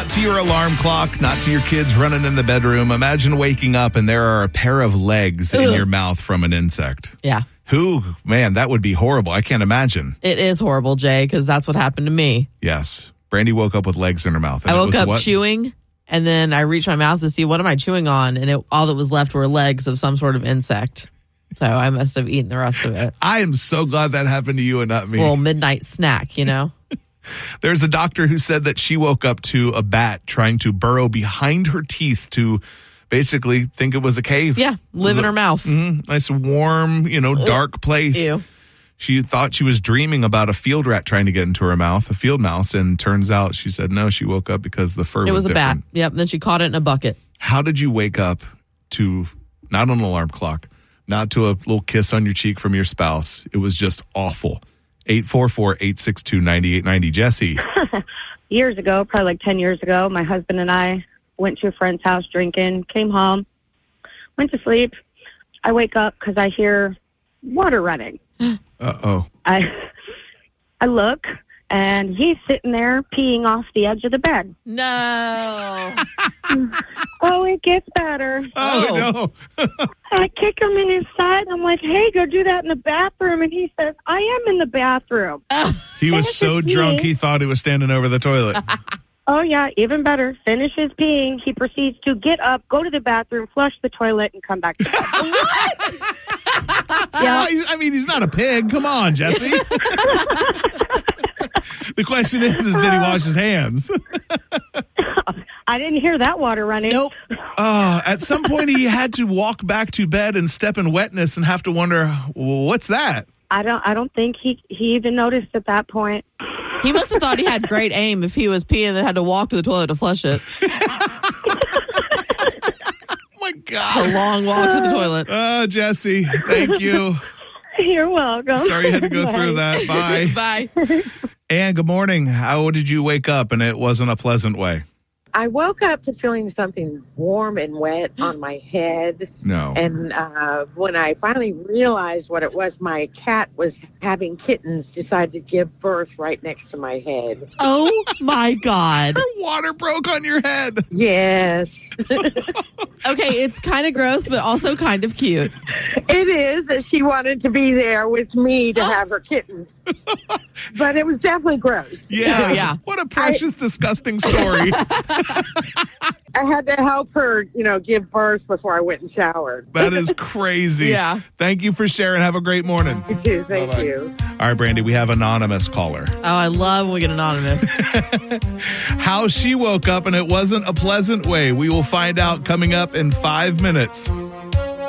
Not to your alarm clock, not to your kids running in the bedroom. Imagine waking up and there are a pair of legs in your mouth from an insect. Yeah. Man, that would be horrible. I can't imagine. It is horrible, Jay, because that's what happened to me. Yes. Brandy woke up with legs in her mouth. I woke up chewing, and then I reached my mouth to see what am I chewing on, and all that was left were legs of some sort of insect. So I must have eaten the rest of it. I am so glad that happened to you and not me. A little midnight snack, you know? There's a doctor who said that she woke up to a bat trying to burrow behind her teeth to basically think it was a cave. Yeah, live in her mouth. Nice, warm, dark place. Ew. She thought she was dreaming about a field rat trying to get into her mouth, a field mouse, and turns out she said no, she woke up because the fur was different. It was a bat. Yep, then she caught it in a bucket. How did you wake up to not an alarm clock, not to a little kiss on your cheek from your spouse? It was just awful. 844-862-9890. Jesse. Years ago, probably like 10 years ago, my husband and I went to a friend's house drinking, came home, went to sleep. I wake up because I hear water running. Uh-oh. I look, and he's sitting there peeing off the edge of the bed. No. Oh, it gets better. Oh, no. I kick him in his side. I'm like, hey, go do that in the bathroom. And he says, I am in the bathroom. He was so drunk he thought he was standing over the toilet. Oh, yeah, even better. Finishes peeing. He proceeds to get up, go to the bathroom, flush the toilet, and come back to bed. What? Yeah. He's not a pig. Come on, Jesse. The question is did he wash his hands? I didn't hear that water running. Nope. At some point, he had to walk back to bed and step in wetness and have to wonder, what's that? I don't think he even noticed at that point. He must have thought he had great aim if he was peeing and had to walk to the toilet to flush it. Oh, my God. A long walk to the toilet. Oh, Jesse, thank you. You're welcome. Sorry you had to go through that. Bye. Bye. Ann, good morning. How did you wake up and it wasn't a pleasant way? I woke up to feeling something warm and wet on my head. No. And when I finally realized what it was, my cat was having kittens, decided to give birth right next to my head. Oh, my God. Her water broke on your head. Yes. Okay, it's kind of gross, but also kind of cute. It is that she wanted to be there with me to have her kittens. But it was definitely gross. Yeah. Oh, yeah. What a precious, disgusting story. I had to help her, give birth before I went and showered. That is crazy. Yeah. Thank you for sharing. Have a great morning. You too. Thank Bye-bye. you. All right, Brandy, we have anonymous caller. Oh, I love when we get anonymous. How she woke up and it wasn't a pleasant way. We will find out coming up in 5 minutes.